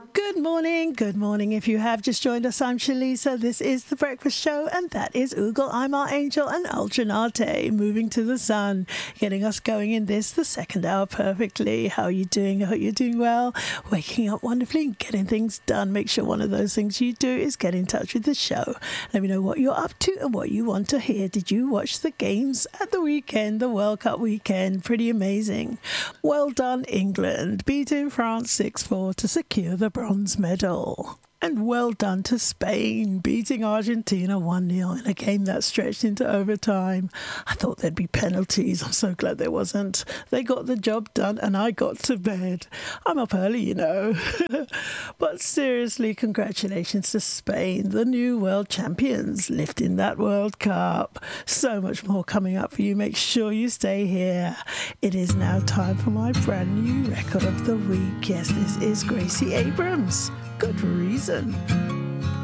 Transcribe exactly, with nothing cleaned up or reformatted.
Good morning, good morning. If you have just joined us, I'm Shalisa. This is The Breakfast Show, and that is Oogle. I'm our angel and Ultranate, moving to the sun, getting us going in this, the second hour, perfectly. How are you doing? I hope you're doing well. Waking up wonderfully and getting things done. Make sure one of those things you do is get in touch with the show. Let me know what you're up to and what you want to hear. Did you watch the games at the weekend, the World Cup weekend? Pretty amazing. Well done, England, beating France six four to secure the bronze medal. And well done to Spain, beating Argentina one nil in a game that stretched into overtime. I thought there'd be penalties. I'm so glad there wasn't. They got the job done and I got to bed. I'm up early, you know. But seriously, congratulations to Spain, the new world champions, lifting that World Cup. So much more coming up for you. Make sure you stay here. It is now time for my brand new record of the week. Yes, this is Gracie Abrams. Good reason.